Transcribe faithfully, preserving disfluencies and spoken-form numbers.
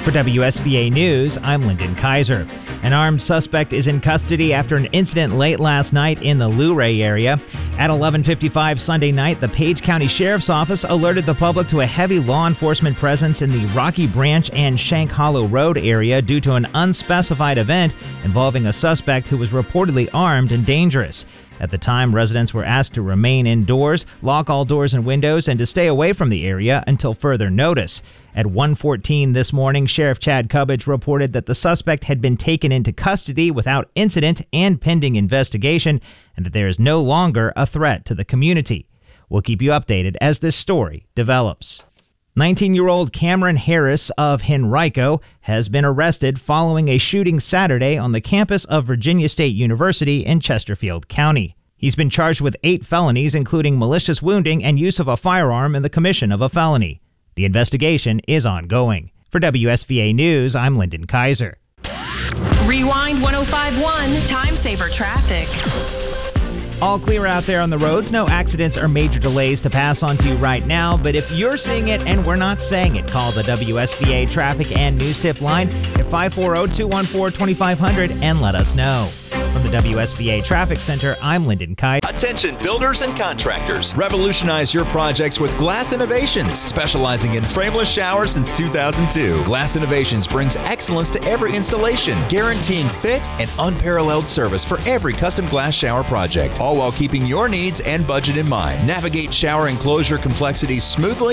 For W S V A News, I'm Lyndon Kaiser. An armed suspect is in custody after an incident late last night in the Luray area. At eleven fifty-five Sunday night, the Page County Sheriff's Office alerted the public to a heavy law enforcement presence in the Rocky Branch and Shank Hollow Road area due to an unspecified event involving a suspect who was reportedly armed and dangerous. At the time, residents were asked to remain indoors, lock all doors and windows, and to stay away from the area until further notice. At one fourteen this morning, Sheriff Chad Cubbage reported that the suspect had been taken into custody without incident and pending investigation, and that there is no longer a threat to the community. We'll keep you updated as this story develops. nineteen-year-old Cameron Harris of Henrico has been arrested following a shooting Saturday on the campus of Virginia State University in Chesterfield County. He's been charged with eight felonies, including malicious wounding and use of a firearm in the commission of a felony. The investigation is ongoing. For W S V A News, I'm Lyndon Kaiser. Rewind one oh five point one Time Saver Traffic. All clear out there on the roads. No accidents or major delays to pass on to you right now. But if you're seeing it and we're not saying it, call the W S V A Traffic and News Tip line at five four zero, two one four, two five zero zero and let us know. From the W S V A Traffic Center, I'm Lyndon Kite. Attention builders and contractors. Revolutionize your projects with Glass Innovations, specializing in frameless showers since two thousand two. Glass Innovations brings excellence to every installation, guaranteeing fit and unparalleled service for every custom glass shower project, all while keeping your needs and budget in mind. Navigate shower enclosure complexities smoothly